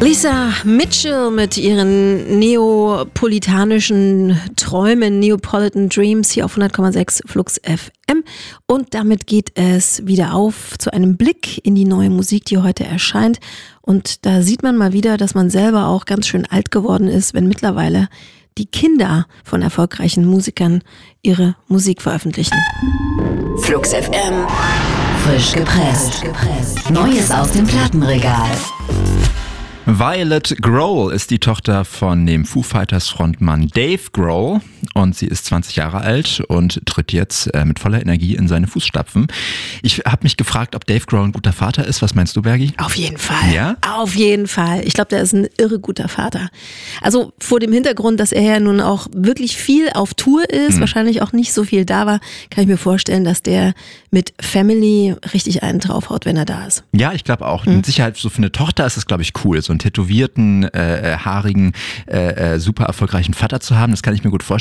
Lisa Mitchell mit ihren neapolitanischen Träumen, Neapolitan Dreams, hier auf 100,6 Flux FM. Und damit geht es wieder auf zu einem Blick in die neue Musik, die heute erscheint. Und da sieht man mal wieder, dass man selber auch ganz schön alt geworden ist, wenn mittlerweile die Kinder von erfolgreichen Musikern ihre Musik veröffentlichen. Flux FM, frisch gepresst. Neues aus dem Plattenregal. Violet Grohl ist die Tochter von dem Foo Fighters Frontmann Dave Grohl und sie ist 20 Jahre alt und tritt jetzt mit voller Energie in seine Fußstapfen. Ich habe mich gefragt, ob Dave Grohl ein guter Vater ist. Was meinst du, Bergi? Auf jeden Fall. Ja? Auf jeden Fall. Ich glaube, der ist ein irre guter Vater. Also vor dem Hintergrund, dass er ja nun auch wirklich viel auf Tour ist, wahrscheinlich auch nicht so viel da war, kann ich mir vorstellen, dass der mit Family richtig einen draufhaut, wenn er da ist. Ja, ich glaube auch. Mit Sicherheit so für eine Tochter ist es, glaube ich, cool, so einen tätowierten, haarigen, super erfolgreichen Vater zu haben. Das kann ich mir gut vorstellen.